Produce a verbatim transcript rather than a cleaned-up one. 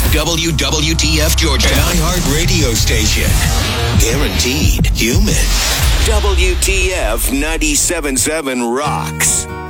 W W T F Georgia, an iHeart radio station. Guaranteed human. W T F ninety-seven point seven rocks.